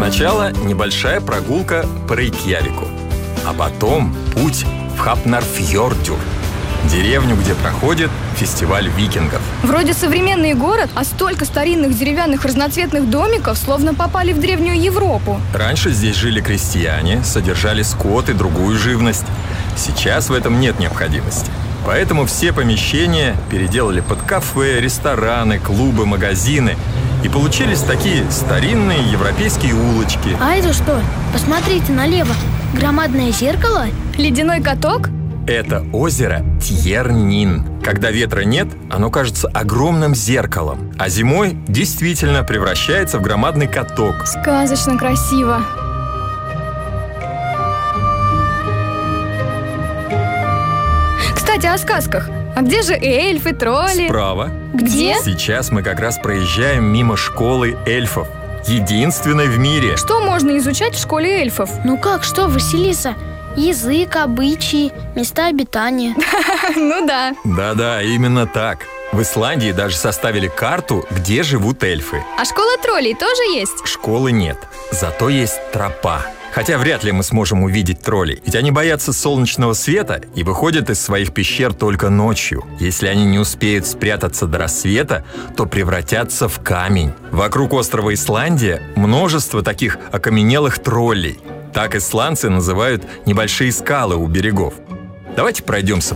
Сначала небольшая прогулка по Рейкьявику, а потом путь в Хапнарфьордюр, деревню, где проходит фестиваль викингов. Вроде современный город, а столько старинных деревянных разноцветных домиков словно попали в древнюю Европу. Раньше здесь жили крестьяне, содержали скот и другую живность. Сейчас в этом нет необходимости. Поэтому все помещения переделали под кафе, рестораны, клубы, магазины. И получились такие старинные европейские улочки. А это что? Посмотрите налево. Громадное зеркало? Ледяной каток? Это озеро Тьернин. Когда ветра нет, оно кажется огромным зеркалом. А зимой действительно превращается в громадный каток. Сказочно красиво. Кстати, о сказках. А где же эльфы, тролли? Справа. Где? Сейчас мы как раз проезжаем мимо школы эльфов. Единственной в мире. Что можно изучать в школе эльфов? Ну как, что, Василиса? Язык, обычаи, места обитания. Ну да. Да-да, именно так. В Исландии даже составили карту, где живут эльфы. А школа троллей тоже есть? Школы нет, зато есть тропа. Хотя вряд ли мы сможем увидеть троллей, ведь они боятся солнечного света и выходят из своих пещер только ночью. Если они не успеют спрятаться до рассвета, то превратятся в камень. Вокруг острова Исландия множество таких окаменелых троллей. Так исландцы называют небольшие скалы у берегов. Давайте пройдемся